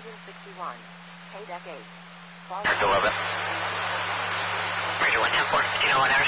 61. KDEC 8. 11. Major 110 4. Do you know what hours?